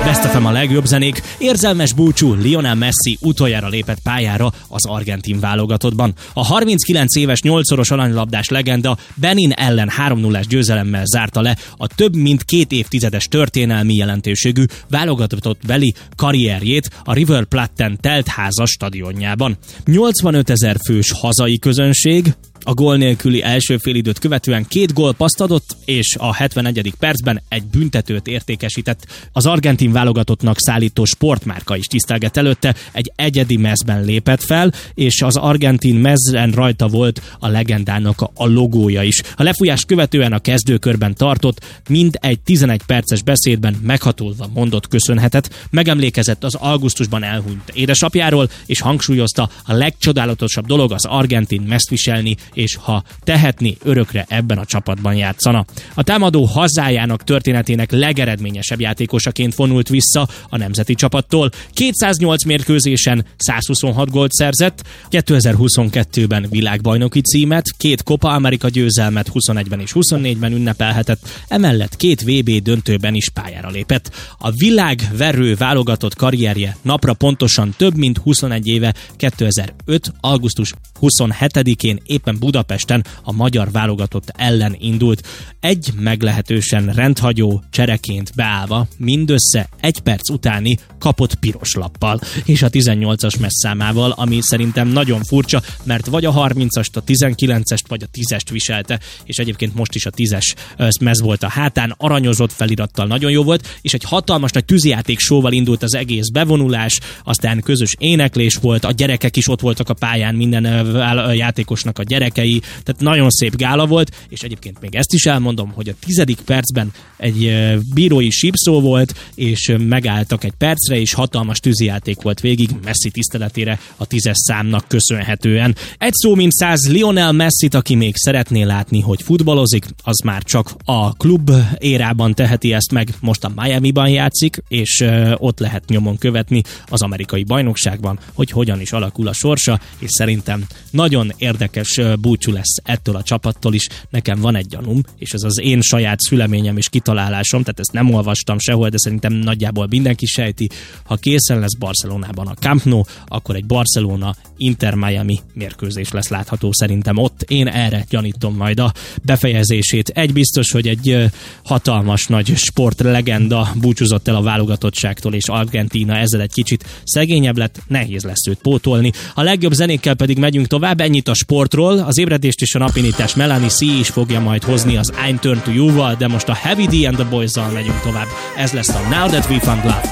Best FM a legjobb zenék. Érzelmes búcsú, Lionel Messi utoljára lépett pályára az argentin válogatottban. A 39 éves 8-szoros aranylabdás legenda Benin ellen 3-0-ás győzelemmel zárta le a több mint 2 évtizedes történelmi jelentőségű válogatottbeli karrierjét a River Plate-en teltházas stadionjában. 85 000 fős hazai közönség a gól nélküli első félidőt követően 2 gólpasszt adott, és a 71. percben egy büntetőt értékesített. Az argentin válogatottnak szállító sportmárka is tisztelget előtte, egy egyedi mezben lépett fel, és az argentin mezren rajta volt a legendának a logója is. A lefújást követően a kezdőkörben tartott, mind egy 11 perces beszédben meghatolva mondott köszönhetet, megemlékezett az augusztusban elhunyt édesapjáról, és hangsúlyozta, a legcsodálatosabb dolog az argentin mezt viselni, és ha tehetné, örökre ebben a csapatban játszana. A támadó hazájának történetének legeredményesebb játékosaként vonult vissza a nemzeti csapattól. 208 mérkőzésen 126 gólt szerzett, 2022-ben világbajnoki címet, 2 Copa America győzelmet 21-ben és 24-ben ünnepelhetett, emellett 2 VB döntőben is pályára lépett. A világverő válogatott karrierje napra pontosan több mint 21 éve, 2005. augusztus 27-én éppen Budapesten a magyar válogatott ellen indult. Egy meglehetősen rendhagyó csereként beállva mindössze 1 perc utáni kapott piros lappal, és a 18-as messzámával, ami szerintem nagyon furcsa, mert vagy a 30-ast, a 19-est, vagy a 10-est viselte, és egyébként most is a 10-es mez volt a hátán, aranyozott felirattal nagyon jó volt, és egy hatalmas nagy tűzijáték show-val indult az egész bevonulás, aztán közös éneklés volt, a gyerekek is ott voltak a pályán, minden játékosnak a gyerekei, tehát nagyon szép gála volt, és egyébként még ezt is elmondom, hogy a 10. percben egy bírói sípszó volt, és megálltak egy percre, és hatalmas tűzijáték volt végig Messi tiszteletére a 10-es számnak köszönhetően. Egy szó mint 100, Lionel Messit, aki még szeretné látni, hogy futballozik, az már csak a klub érában teheti ezt meg, most a Miamiban játszik, és ott lehet nyomon követni az amerikai bajnokságban, hogy hogyan is alakul a sorsa, és szerintem nagyon érdekes búcsú lesz ettől a csapattól is. Nekem van egy gyanúm, és ez az én saját szüleményem és kitalálásom, tehát ezt nem olvastam sehol, de szerintem nagyjából mindenki sejti, ha készen lesz Barcelonában a Camp Nou, akkor egy Barcelona-Inter Miami mérkőzés lesz látható szerintem ott. Én erre gyanítom majd a befejezését. Egy biztos, hogy egy hatalmas nagy sportlegenda búcsúzott el a válogatottságtól, és Argentína ezzel egy kicsit szegényebb lett, nehéz lesz őt pótolni. A legjobb zenékkel pedig megyünk tovább, ennyit a sportról, az ébredést és a napindítást Melanie C is fogja majd hozni az I'm Turn to You-val, de most a Heavy D and the Boys-zal megyünk tovább. Ez lesz a Now That We Found Love.